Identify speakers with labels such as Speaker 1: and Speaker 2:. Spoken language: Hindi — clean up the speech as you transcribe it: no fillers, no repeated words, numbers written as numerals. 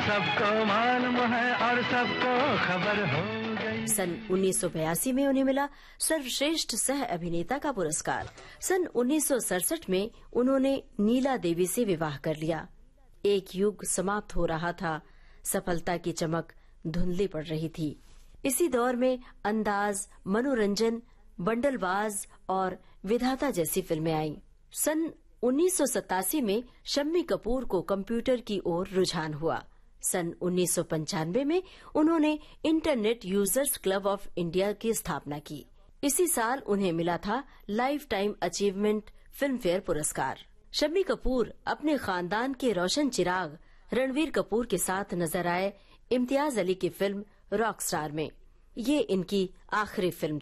Speaker 1: सबको मालूम है और सबको खबर हो गई।
Speaker 2: सन 1982 में उन्हें मिला सर्वश्रेष्ठ सह अभिनेता का पुरस्कार। सन 1967 में उन्होंने नीला देवी से विवाह कर लिया। एक युग समाप्त हो रहा था, सफलता की चमक धुंधली पड़ रही थी। इसी दौर में अंदाज, मनोरंजन, बंडलबाज और विधाता जैसी फिल्में आईं। सन 1987 में शम्मी कपूर को कंप्यूटर की ओर रुझान हुआ। सन 1995 में उन्होंने internet users club of India की स्थापना की। इसी साल उन्हें मिला था life time achievement film fair पुरस्कार। शम्मी कपूर अपने खानदान के रोशन चिराग रणवीर कपूर के साथ नजर आए इम्तियाज अली की फिल्म रॉकस्टार में। ये इनकी आखिरी फिल्म